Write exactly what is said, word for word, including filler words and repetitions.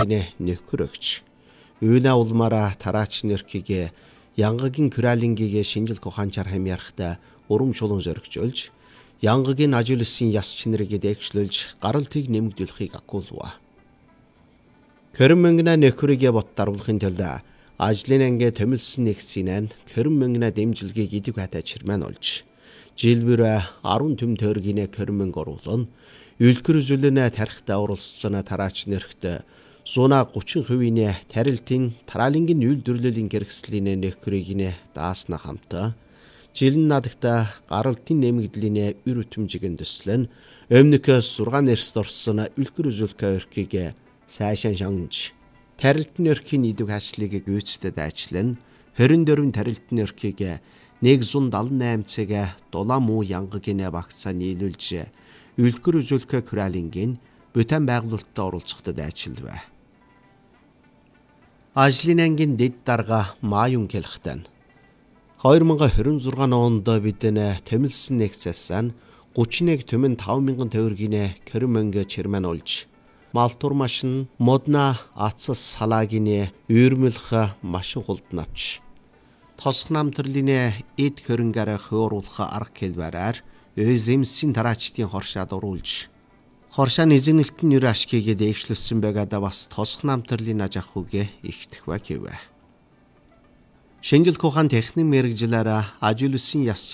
гинэ нөхөрөгч. Үйнэ улмаараа тараач нэрхигээ янгагийн күралинgiгээ шинжил ухаанчаар хамьяарахтай урам шулуун зоригчулж, янгагийн ажуулсан яс чинрэгээ дээгшлүүлж гаралтыг нэмэгдүүлэхийг акуулва. Көрөн мөнгнө нөхөрийгээ бот даруулахын тулд ажлын анги төмөлсөн нэгсийнэн көрөн мөнгнө дэмжилгийг идэг хатаа чирмэн олж, жилбэр арван төм тойргинэ көрөн мөнгө оруулан, үлгэр үзүүлэнэ тарихтаа уралсан тараач нэрхтэ зуна гучин хувийн тарилтын тараалангийн үйлдвэрлэлийн гэрхслийн нөхрийг даасна хамтаа жилэн надагта гаралтын нэмэгдлийн үр өтөмжийн төслөн өмнөхөөс зургаан нэрст орсон үлгэр үзүүлэх өрхийг сайшаан шангаж тарилтын өрхийн идэг хашлыг гүйцэтгэж ажиллан хорин дөрвөн тарилтын өрхийг нэг зуун дадлан найман цаг дулаан муу янгагийн багцаа нийлүүлж үлгэр үзүүлэх күралингийн бүтэн байгуулалтад оролцоход ажиллав. Ажлын ангийн дэд дарга Мааюн Келхтэн хоёр мянган хорин зургаан онд бидэн төмөлсөн нэгцээсэн гучин нэг төмөн таван мянган төгрөгийн көрөн мөнгө чирмэн олж, малтур машин модна атсас салаагийн үйрмөлх машин хулдан авч, тосх намтрлын эд хөрөнгөөр хөөруулах арга хэлбэрээр өзэмсийн тараачдын хоршоод оруулж, хоршааны эзэгнэлтэн нэр ашгийг дээгшлүүлсэн байгаадаа бас тосх намтрлын аж ахуйг ихтэх ба гэв. Шинжил ухаан техник мэрэгжлээр ажуулсан яс